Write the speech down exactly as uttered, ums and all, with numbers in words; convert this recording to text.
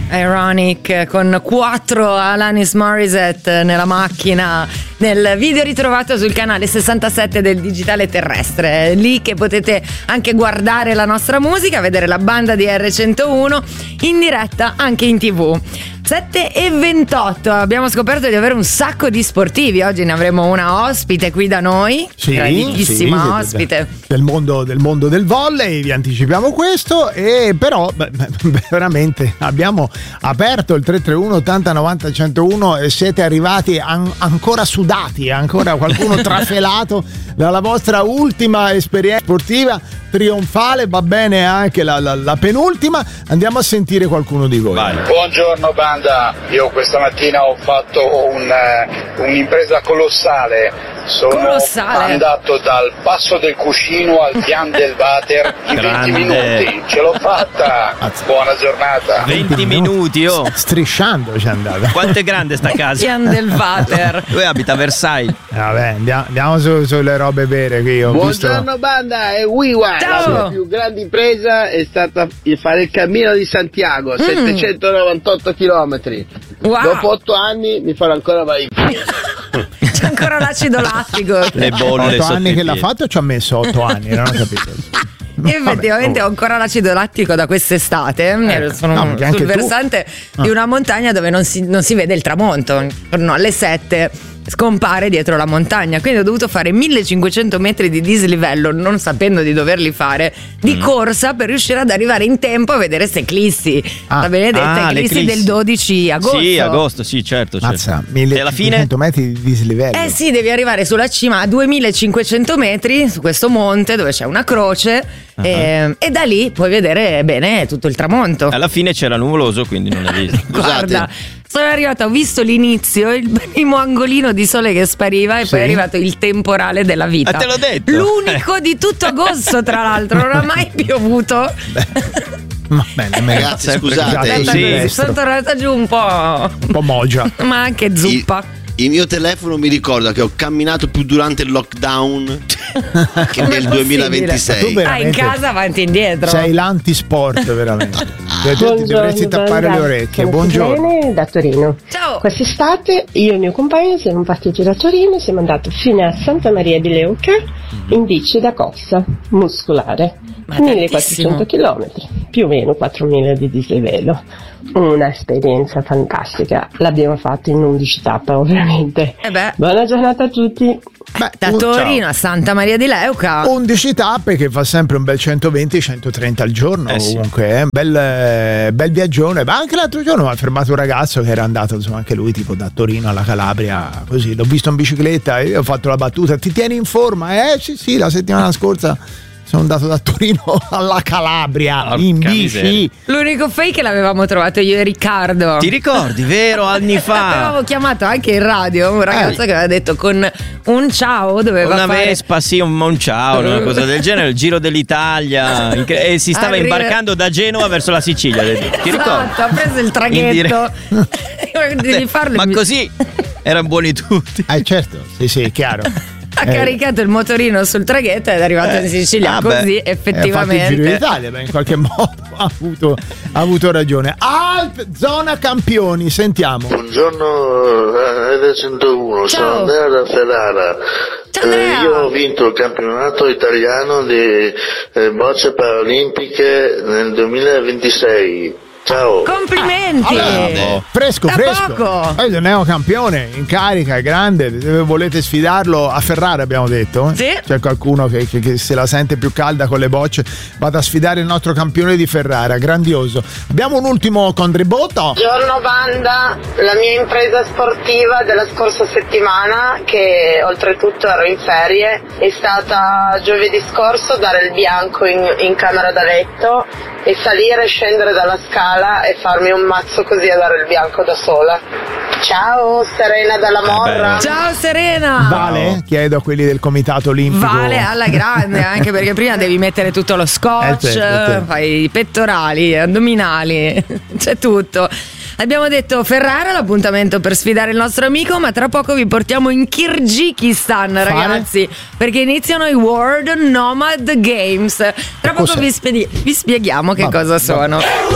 Ironic con quattro Alanis Morissette nella macchina, nel video ritrovato sul canale sessantasette del Digitale Terrestre, lì che potete anche guardare la nostra musica, vedere la banda di erre centouno in diretta anche in tv. sette e ventotto, abbiamo scoperto di avere un sacco di sportivi. Oggi ne avremo una ospite qui da noi, sì, grandissima sì, ospite del mondo, del mondo del volley, vi anticipiamo questo. E però beh, veramente abbiamo aperto il tre tre uno ottanta novanta centouno e siete arrivati an- ancora sudati, ancora qualcuno trafelato dalla vostra ultima esperienza sportiva trionfale. Va bene anche la, la, la penultima. Andiamo a sentire qualcuno di voi. Vai. Buongiorno banda, io questa mattina ho fatto un, uh, un'impresa colossale. Sono Colossale. andato dal Passo del Cuscino al Pian del Water in Grande. venti minuti, ce l'ho fatta. Buona giornata. venti minuti, oh. Strisciando c'è andata. Quanto è grande sta casa? Pian del Water. Lui abita a Versailles. Vabbè, andiamo, andiamo su, sulle robe vere qui. Ho Buongiorno visto... banda, è WeWa. Ciao. La mia più grande impresa è stata fare il cammino di Santiago, Mm. settecentonovantotto chilometri. Wow. Dopo otto anni mi farò ancora vai. C'è ancora l'acido lattico. Le bolle otto sotto anni i che l'ha piedi. fatto, ci ha messo otto anni, non ho capito. Io effettivamente Vabbè, ho ancora l'acido lattico da quest'estate. Ecco. Sono No, perché sul anche tu- versante Ah. di una montagna dove non si, non si vede il tramonto. Intorno alle sette scompare dietro la montagna, quindi ho dovuto fare millecinquecento metri di dislivello, non sapendo di doverli fare, di Mm. corsa per riuscire ad arrivare in tempo a vedere ste eclissi. Ah. La benedetta Ah, le eclissi eclissi. del dodici agosto. Sì, agosto, sì, certo, certo. Mazza, E alla fine? millecinquecento metri di dislivello. Eh sì, devi arrivare sulla cima a duemilacinquecento metri su questo monte dove c'è una croce Uh-huh. e, e da lì puoi vedere bene tutto il tramonto. Alla fine c'era nuvoloso, quindi non hai visto. Guarda, sono arrivata, ho visto l'inizio, il primo angolino di sole che spariva e Sì. poi è arrivato il temporale della vita. Ah, te l'ho detto. L'unico di tutto agosto, tra l'altro, non ha mai piovuto. Va bene, me- Ragazzi, sempre scusate, esatto, sì. il Sono destro. tornata giù un po', Un po' mogia. ma anche zuppa. Il mio telefono mi ricorda che ho camminato più durante il lockdown che Com'è nel possibile? duemilaventisei. Tu Ah, in veramente casa avanti e indietro. sei l'antisport veramente. Cioè, tu ti dovresti tappare le orecchie. Sono Buongiorno. Silene da Torino. Ciao. Quest'estate io e il mio compagno siamo partiti da Torino, siamo andati fino a Santa Maria di Leuca in bici da corsa muscolare. Ma millequattrocento chilometri, più o meno quattromila di dislivello. Una esperienza fantastica. L'abbiamo fatto in undici tappe, ovviamente. Eh beh. Buona giornata a tutti. Beh, Da un- Torino a Santa Maria di Leuca. undici tappe che fa sempre un bel centoventi centotrenta al giorno. Eh sì. Comunque è un bel, eh, bel viaggione. Ma anche l'altro giorno mi ha fermato un ragazzo che era andato, insomma, anche lui tipo da Torino alla Calabria, così l'ho visto in bicicletta e io ho fatto la battuta: ti tieni in forma? Eh sì sì, la settimana scorsa sono andato da Torino alla Calabria Porca in bici. miseria. L'unico fake l'avevamo trovato io e Riccardo. Ti ricordi, vero? Anni fa. Avevamo chiamato anche in radio un ragazzo Eh. che aveva detto con un ciao doveva Una fare Vespa, sì, un, un ciao, una cosa del genere, il Giro dell'Italia. Incre- E si stava Arriva- imbarcando da Genova verso la Sicilia. Ti ricordi? Esatto, ha preso il In traghetto. Devi farlo. Ma così erano buoni tutti. Eh certo, sì sì, chiaro. Ha caricato il motorino sul traghetto ed è arrivato in Sicilia. ah, Così Eh, ha fatto il Giro effettivamente. d'Italia, beh, in qualche modo ha avuto, ha avuto ragione. Alp, zona campioni, sentiamo. Buongiorno erre centouno, Ciao. sono Andrea da Ferrara. Ciao, Andrea. Eh, io ho vinto il campionato italiano di eh, bocce paralimpiche nel duemilaventisei. Ciao. Complimenti. Allora, fresco, Da fresco. poco. Poi il neocampione in carica, è grande. Se volete sfidarlo a Ferrara, abbiamo detto. eh? Sì. C'è qualcuno che, che- che se la sente più calda con le bocce, vada a sfidare il nostro campione di Ferrara. Grandioso. Abbiamo un ultimo contributo. Buongiorno banda, la mia impresa sportiva della scorsa settimana, che oltretutto ero in ferie, è stata giovedì scorso dare il bianco in, in camera da letto e salire e scendere dalla scala e farmi un mazzo così a dare il bianco da sola. Ciao, Serena dalla Morra. Ciao Serena. Vale? Chiedo a quelli del comitato olimpico. Vale alla grande, anche perché prima devi mettere tutto lo scotch, Eh, certo, certo. fai i pettorali, addominali, c'è tutto. Abbiamo detto Ferrara, l'appuntamento per sfidare il nostro amico, ma tra poco vi portiamo in Kirghizistan, Fare? ragazzi, perché iniziano i World Nomad Games. Tra poco Cos'è? vi, spedi- vi spieghiamo che Vabbè, cosa vabbè. sono.